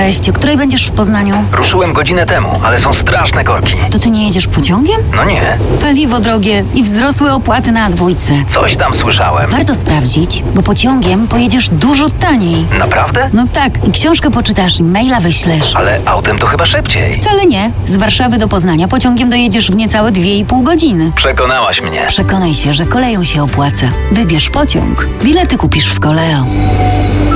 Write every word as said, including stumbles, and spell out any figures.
Cześć, o której będziesz w Poznaniu? Ruszyłem godzinę temu, ale są straszne korki. To ty nie jedziesz pociągiem? No nie. Paliwo drogie i wzrosłe opłaty na dwójce. Coś tam słyszałem. Warto sprawdzić, bo pociągiem pojedziesz dużo taniej. Naprawdę? No tak, i książkę poczytasz, i maila wyślesz. Ale autem to chyba szybciej. Wcale nie. Z Warszawy do Poznania pociągiem dojedziesz w niecałe dwie i pół godziny. Przekonałaś mnie. Przekonaj się, że koleją się opłaca. Wybierz pociąg. Bilety kupisz w Koleo.